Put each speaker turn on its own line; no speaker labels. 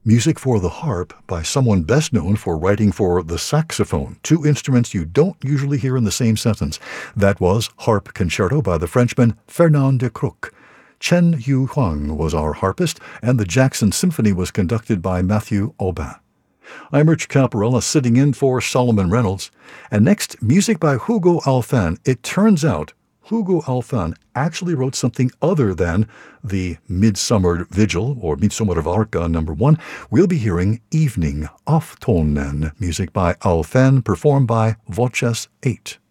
Music for the harp by someone best known for writing for the saxophone, two instruments you don't usually hear in the same sentence. That was Harp Concerto by the Frenchman Fernand de Crook. Chen Yu Huang was our harpist, and the Jackson Symphony was conducted by Matthew Aubin. I'm Rich Caparella, sitting in for Solomon Reynolds. And next, music by Hugo Alfan. It turns out Hugo Alfan actually wrote something other than the Midsummer Vigil, or Midsommervarka No. 1. We'll be hearing Evening, Aftonen, music by Alfan, performed by Voces 8.